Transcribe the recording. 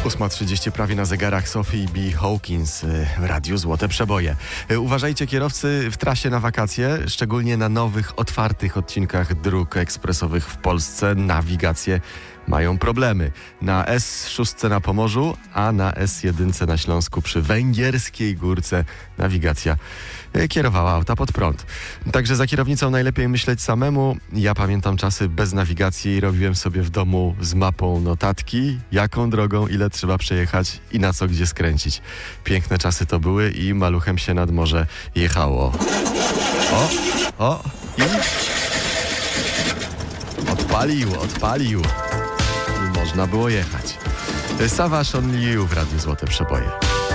8:30 prawie na zegarach Sophie B. Hawkins w Radiu Złote Przeboje. Uważajcie kierowcy w trasie na wakacje, szczególnie na nowych, otwartych odcinkach dróg ekspresowych w Polsce. Nawigacje mają problemy. Na S6 na Pomorzu, a na S1 na Śląsku przy Węgierskiej Górce nawigacja kierowała auta pod prąd. Także za kierownicą najlepiej myśleć samemu. Ja pamiętam czasy bez nawigacji i robiłem sobie w domu z mapą notatki, jaką drogą, ile trzeba przejechać i na co gdzie skręcić. Piękne czasy to były i maluchem się nad morze jechało. I odpalił. I można było jechać. Savage Only You w Radiu Złote Przeboje.